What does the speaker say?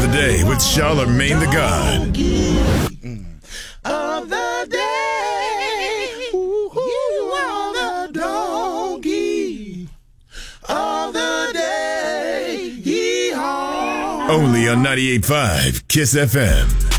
day with Charlemagne the God. Of the day, you are the donkey of the day. Only on 98.5 Kiss FM.